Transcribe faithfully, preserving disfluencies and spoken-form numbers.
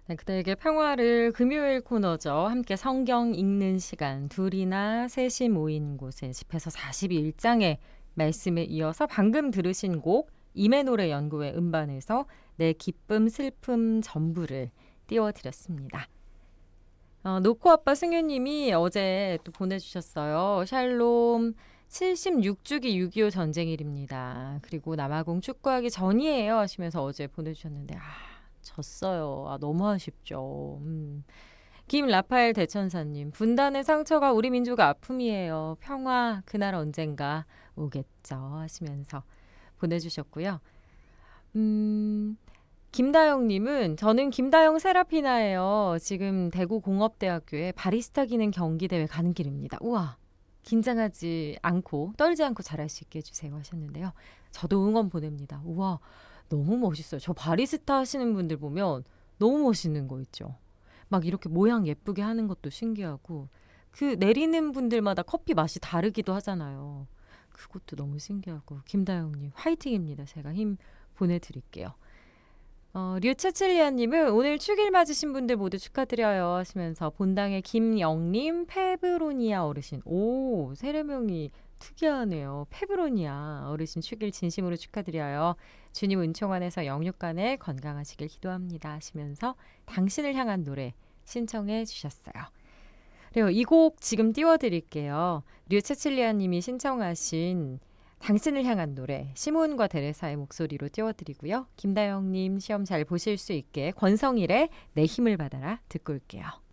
네, 그대에게 평화를 금요일 코너죠. 함께 성경 읽는 시간 둘이나 셋이 모인 곳에 집에서 사십일 장의 말씀에 이어서 방금 들으신 곡 이메노래 연구회 음반에서 내 기쁨 슬픔 전부를 띄워드렸습니다. 어, 노코 아빠 승유님이 어제 또 보내주셨어요. 샬롬 칠십육 주기 육이오 전쟁일입니다. 그리고 남아공 축구하기 전이에요 하시면서 어제 보내주셨는데 아 졌어요. 아 너무 아쉽죠. 음. 김라파엘 대천사님 분단의 상처가 우리 민족의 아픔이에요. 평화 그날 언젠가 오겠죠 하시면서 보내주셨고요. 음. 김다영님은 저는 김다영 세라피나예요. 지금 대구공업대학교에 바리스타 기능 경기대회 가는 길입니다. 우와 긴장하지 않고 떨지 않고 잘할 수 있게 해주세요 하셨는데요. 저도 응원 보냅니다. 우와 너무 멋있어요. 저 바리스타 하시는 분들 보면 너무 멋있는 거 있죠. 막 이렇게 모양 예쁘게 하는 것도 신기하고 그 내리는 분들마다 커피 맛이 다르기도 하잖아요. 그것도 너무 신기하고 김다영님 화이팅입니다. 제가 힘 보내드릴게요. 어, 류체칠리아님은 오늘 축일 맞으신 분들 모두 축하드려요 하시면서 본당의 김영님 페브로니아 어르신 오 세례명이 특이하네요. 페브로니아 어르신 축일 진심으로 축하드려요. 주님 은총 안에서 영육 간에 건강하시길 기도합니다 하시면서 당신을 향한 노래 신청해 주셨어요. 그리고 이 곡 지금 띄워드릴게요. 류체칠리아님이 신청하신 당신을 향한 노래 시몬과 데레사의 목소리로 띄워드리고요. 김다영님 시험 잘 보실 수 있게 권성일의 내 힘을 받아라 듣고 올게요.